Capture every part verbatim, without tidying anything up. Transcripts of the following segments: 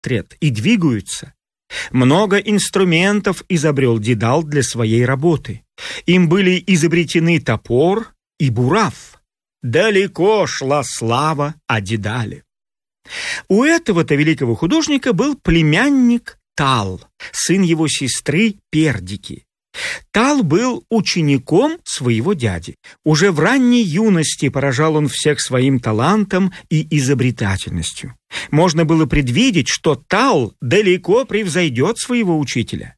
смотрят и двигаются. Много инструментов изобрел Дедал для своей работы. Им были изобретены топор и бурав. Далеко шла слава о Дедале. У этого-то великого художника был племянник Тал, сын его сестры Пердики. Тал был учеником своего дяди. Уже в ранней юности поражал он всех своим талантом и изобретательностью. Можно было предвидеть, что Тал далеко превзойдет своего учителя.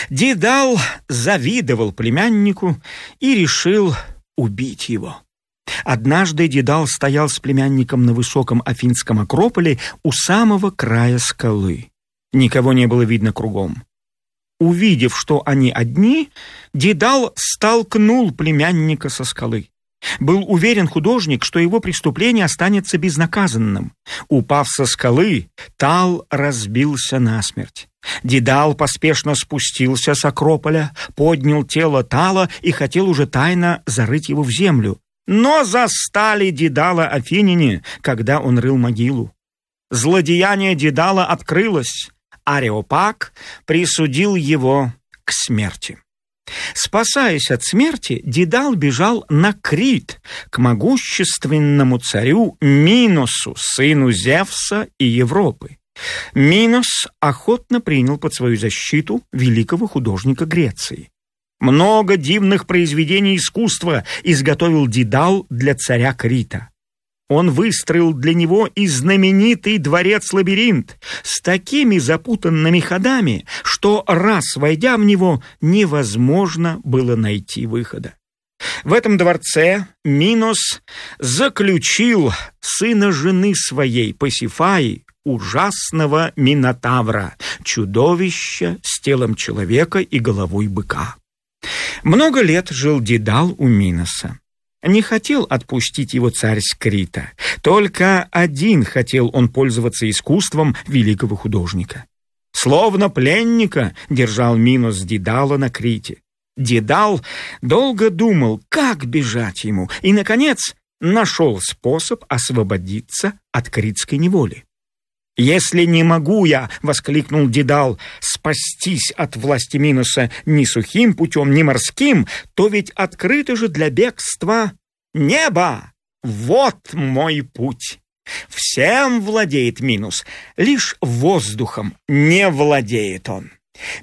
Дедал завидовал племяннику и решил убить его. Однажды Дедал стоял с племянником на высоком Афинском Акрополе у самого края скалы. Никого не было видно кругом. Увидев, что они одни, Дедал столкнул племянника со скалы. Был уверен художник, что его преступление останется безнаказанным. Упав со скалы, Тал разбился насмерть. Дедал поспешно спустился с Акрополя, поднял тело Тала и хотел уже тайно зарыть его в землю. Но застали Дедала афиняне, когда он рыл могилу. Злодеяние Дедала открылось. Ареопаг присудил его к смерти. Спасаясь от смерти, Дедал бежал на Крит, к могущественному царю Миносу, сыну Зевса и Европы. Минос охотно принял под свою защиту великого художника Греции. Много дивных произведений искусства изготовил Дедал для царя Крита. Он выстроил для него и знаменитый дворец-лабиринт с такими запутанными ходами, что, раз войдя в него, невозможно было найти выхода. В этом дворце Минос заключил сына жены своей, Пасифаи, ужасного Минотавра, чудовища с телом человека и головой быка. Много лет жил Дедал у Миноса. Не хотел отпустить его царь с Крита. Только один хотел он пользоваться искусством великого художника. Словно пленника держал Минос Дедала на Крите. Дедал долго думал, как бежать ему, и, наконец, нашел способ освободиться от критской неволи. «Если не могу я, — воскликнул Дедал, — спастись от власти Миноса ни сухим путем, ни морским, то ведь открыто же для бегства небо. Вот мой путь. Всем владеет Минос, лишь воздухом не владеет он».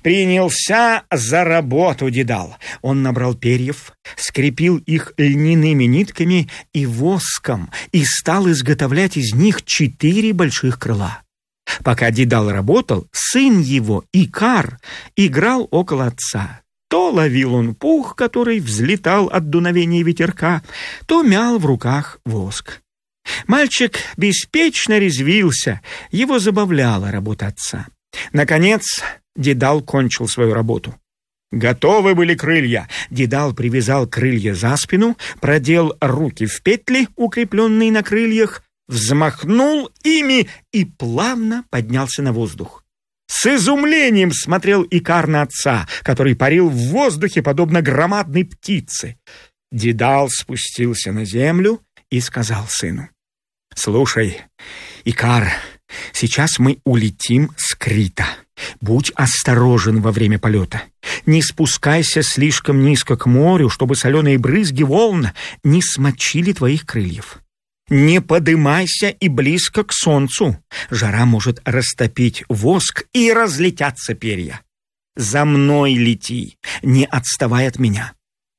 Принялся за работу Дедал. Он набрал перьев, скрепил их льняными нитками и воском и стал изготовлять из них четыре больших крыла. Пока Дедал работал, сын его, Икар, играл около отца. То ловил он пух, который взлетал от дуновения ветерка, то мял в руках воск. Мальчик беспечно резвился, его забавляла работа отца. Наконец, Дедал кончил свою работу. Готовы были крылья. Дедал привязал крылья за спину, продел руки в петли, укрепленные на крыльях, взмахнул ими и плавно поднялся на воздух. С изумлением смотрел Икар на отца, который парил в воздухе, подобно громадной птице. Дедал спустился на землю и сказал сыну: «Слушай, Икар, сейчас мы улетим с Крита. Будь осторожен во время полета. Не спускайся слишком низко к морю, чтобы соленые брызги волн не смочили твоих крыльев. Не подымайся и близко к солнцу. Жара может растопить воск и разлетятся перья. За мной лети, не отставай от меня».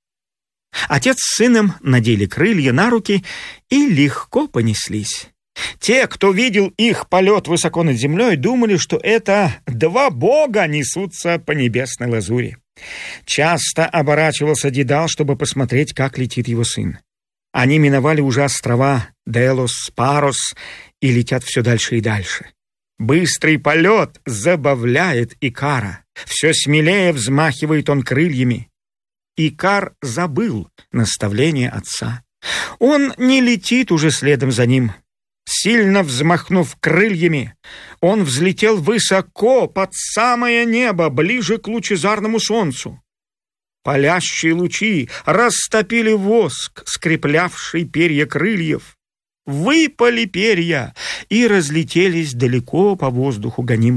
Отец с сыном надели крылья на руки и легко понеслись. Те, кто видел их полет высоко над землей, думали, что это два бога несутся по небесной лазури. Часто оборачивался Дедал, чтобы посмотреть, как летит его сын. Они миновали уже острова Делос, Парос и летят все дальше и дальше. Быстрый полет забавляет Икара. Все смелее взмахивает он крыльями. Икар забыл наставление отца. Он не летит уже следом за ним. Сильно взмахнув крыльями, он взлетел высоко, под самое небо, ближе к лучезарному солнцу. Палящие лучи растопили воск, скреплявший перья крыльев. выпали перья и разлетелись далеко по воздуху, гонимые